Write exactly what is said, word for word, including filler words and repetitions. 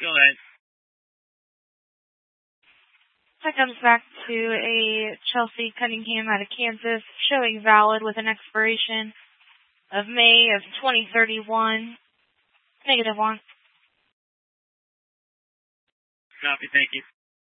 Go ahead. That comes back to a Chelsea Cunningham out of Kansas, showing valid with an expiration of May of twenty thirty-one. Negative one. Copy, thank you.